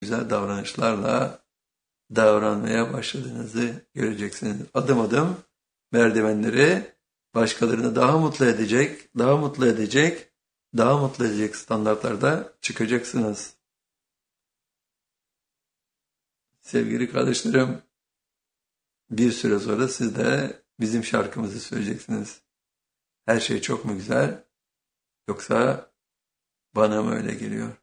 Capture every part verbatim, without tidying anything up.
güzel davranışlarla davranmaya başladığınızı göreceksiniz. Adım adım merdivenleri başkalarını daha mutlu edecek, daha mutlu edecek, daha mutlu edecek standartlarda çıkacaksınız. Sevgili kardeşlerim, bir süre sonra siz de bizim şarkımızı söyleyeceksiniz. Her şey çok mu güzel, yoksa bana mı öyle geliyor?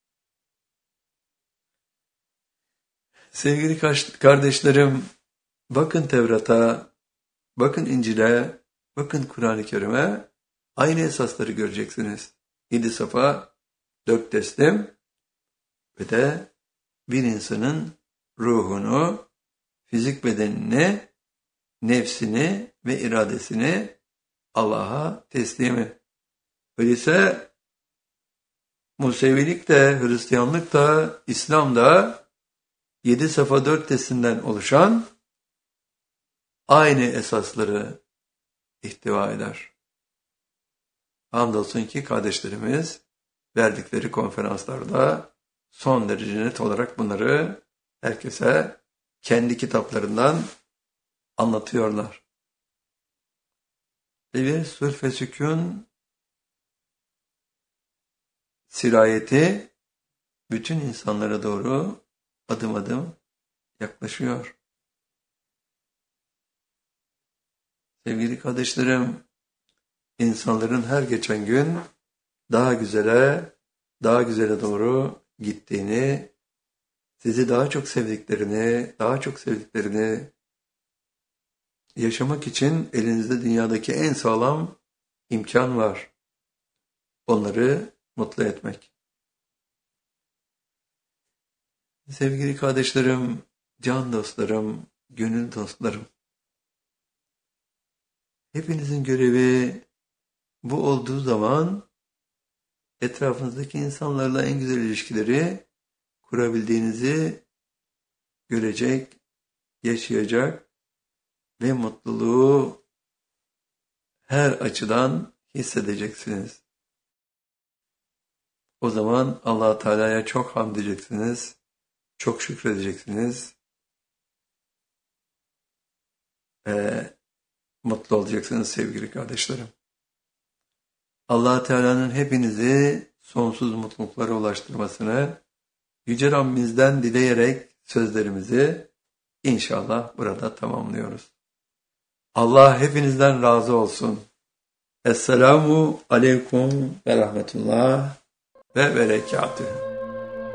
Sevgili kardeşlerim, bakın Tevrat'a, bakın İncil'e, bakın Kur'an-ı Kerim'e, aynı esasları göreceksiniz. Yedi safa, dört teslim ve de bir insanın ruhunu, fizik bedenini, nefsini ve iradesini Allah'a teslimi. Öyleyse Musevilik de, Hristiyanlık da, İslam da yedi safa dört teslimden oluşan aynı esasları ihtiva eder. Hamdolsun ki kardeşlerimiz verdikleri konferanslarda son derece net olarak bunları herkese kendi kitaplarından anlatıyorlar. Ve bir sülf ve sükun sirayeti bütün insanlara doğru adım adım yaklaşıyor. Sevgili kardeşlerim, insanların her geçen gün daha güzele, daha güzele doğru gittiğini, sizi daha çok sevdiklerini, daha çok sevdiklerini, yaşamak için elinizde dünyadaki en sağlam imkan var. Onları mutlu etmek. Sevgili kardeşlerim, can dostlarım, gönül dostlarım, hepinizin görevi bu olduğu zaman etrafınızdaki insanlarla en güzel ilişkileri kurabildiğinizi görecek, yaşayacak ve mutluluğu her açıdan hissedeceksiniz. O zaman Allah Teala'ya çok hamd edeceksiniz, çok şükredeceksiniz ve mutlu olacaksınız sevgili kardeşlerim. Allah Teala'nın hepinizi sonsuz mutluluklara ulaştırmasını Yüce Rabbimizden dileyerek sözlerimizi inşallah burada tamamlıyoruz. Allah hepinizden razı olsun. Esselamu aleyküm ve rahmetullah ve berekatühü.